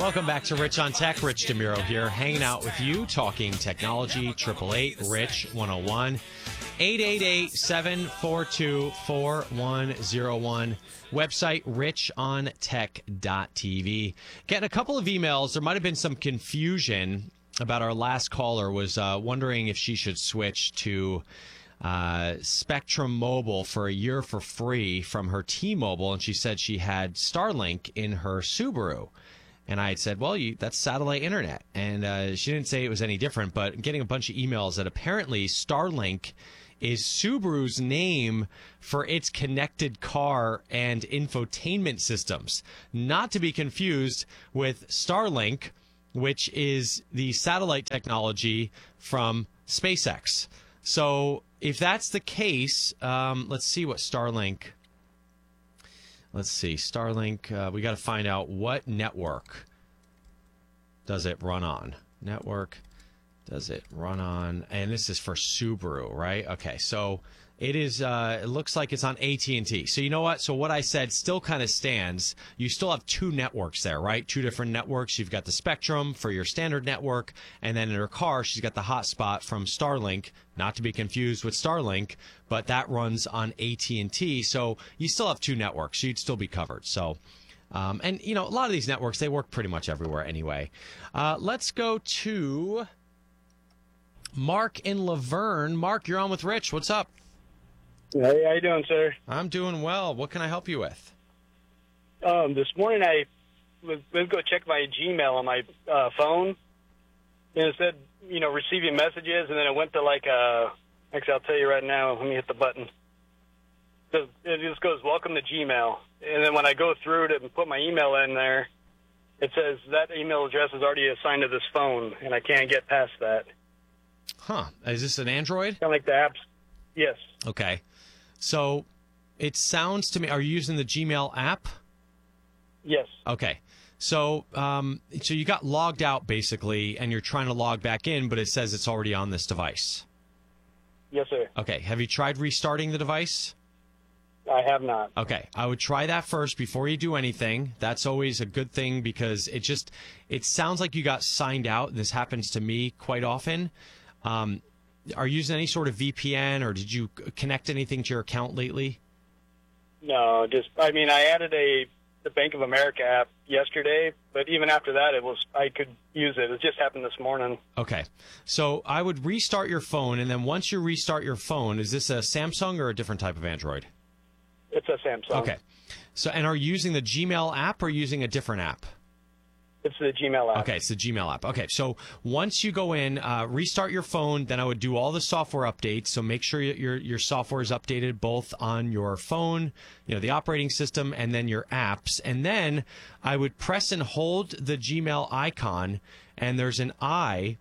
Welcome back to Rich on Tech. Rich DeMuro here, hanging out with you, talking technology. 888-RICH-101. 888-742-4101. Website, richontech.tv. Getting a couple of emails. There might have been some confusion about our last caller was wondering if she should switch to Spectrum Mobile for a year for free from her T-Mobile, and she said she had Starlink in her Subaru. And I had said, well, that's satellite internet. And she didn't say it was any different, but getting a bunch of emails that apparently Starlink is Subaru's name for its connected car and infotainment systems. Not to be confused with Starlink, which is the satellite technology from SpaceX. So if that's the case, let's see what Starlink... Let's see, Starlink, we got to find out what network does it run on. Network, does it run on? And this is for Subaru, right? Okay, so it is, it looks like it's on AT&T. So you know what? So what I said still kind of stands. You still have two networks there, right? Two different networks. You've got the Spectrum for your standard network, and then in her car, she's got the hotspot from Starlink, not to be confused with Starlink, but that runs on AT&T. So you still have two networks. So you'd still be covered. So, and, you know, a lot of these networks, they work pretty much everywhere anyway. Let's go to Mark in Laverne. Mark, you're on with Rich. What's up? Hey, how you doing, sir? I'm doing well. What can I help you with? This morning I was going to go check my Gmail on my phone, and it said, you know, receiving messages, and then it went to actually I'll tell you right now, let me hit the button. So it just goes, welcome to Gmail. And then when I go through it and put my email in there, it says that email address is already assigned to this phone, and I can't get past that. Huh. Is this an Android? Kind of like the apps. Yes. Okay. So it sounds to me, are you using the Gmail app? Yes. Okay. So so you got logged out basically, and you're trying to log back in, but it says it's already on this device. Yes, sir. Okay. Have you tried restarting the device? I have not. Okay. I would try that first before you do anything. That's always a good thing because it sounds like you got signed out. This happens to me quite often. Are you using any sort of VPN, or did you connect anything to your account lately? No, I added the Bank of America app yesterday, but even after that, I could use it. It just happened this morning. Okay. So I would restart your phone, and then once you restart your phone, is this a Samsung or a different type of Android? It's a Samsung. Okay. So, and are you using the Gmail app or using a different app? It's the Gmail app. Okay, it's the Gmail app. Okay, so once you go in, restart your phone, then I would do all the software updates. So make sure your software is updated both on your phone, you know, the operating system, and then your apps. And then I would press and hold the Gmail icon, and there's an eye,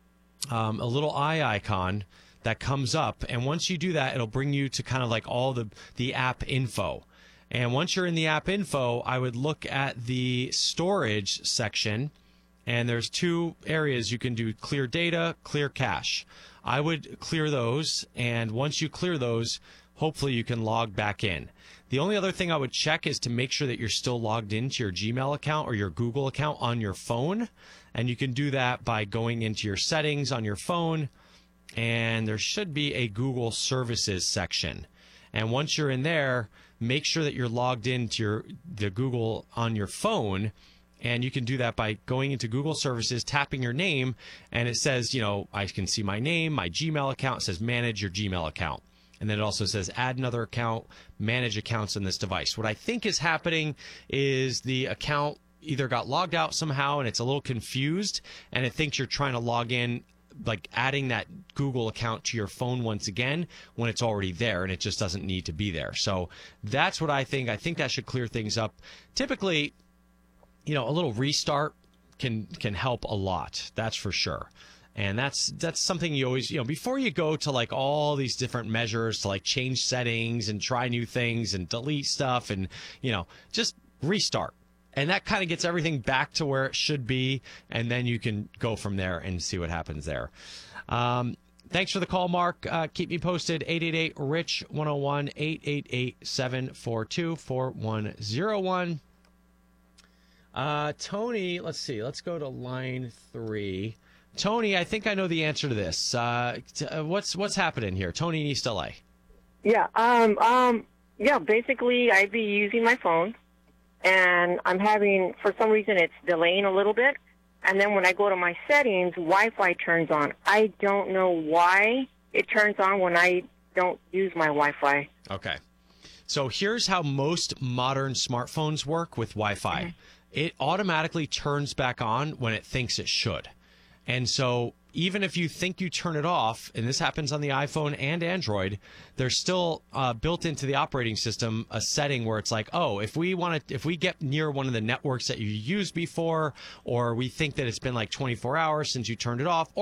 a little eye icon that comes up. And once you do that, it'll bring you to kind of like all the app info. And once you're in the app info, I would look at the storage section, and there's two areas you can do: clear data, clear cache. I would clear those, and once you clear those, hopefully you can log back in. The only other thing I would check is to make sure that you're still logged into your Gmail account or your Google account on your phone, and you can do that by going into your settings on your phone, and there should be a Google Services section. And once you're in there, make sure that you're logged into the Google on your phone, and you can do that by going into Google Services, tapping your name, and it says, you know, I can see my name, my Gmail account. It says manage your Gmail account. And then it also says add another account, manage accounts on this device. What I think is happening is the account either got logged out somehow and it's a little confused, and it thinks you're trying to log in, like adding that Google account to your phone once again when it's already there, and it just doesn't need to be there. So that's what I think. I think that should clear things up. Typically, you know, a little restart can help a lot. That's for sure. And that's something you always, you know, before you go to like all these different measures to like change settings and try new things and delete stuff, and, you know, just restart. And that kind of gets everything back to where it should be, and then you can go from there and see what happens there. Thanks for the call, Mark. Keep me posted. 888-RICH-101, 888-742-4101. Tony, let's see. Let's go to line 3. Tony, I think I know the answer to this. What's happening here? Tony in East LA. Yeah. Yeah. Basically, I'd be using my phone, and I'm having, for some reason, it's delaying a little bit. And then when I go to my settings, Wi-Fi turns on. I don't know why it turns on when I don't use my Wi-Fi. Okay. So here's how most modern smartphones work with Wi-Fi. Mm-hmm. It automatically turns back on when it thinks it should. And so even if you think you turn it off, and this happens on the iPhone and Android, there's still built into the operating system a setting where it's like, oh, if we get near one of the networks that you used before, or we think that it's been like 24 hours since you turned it off,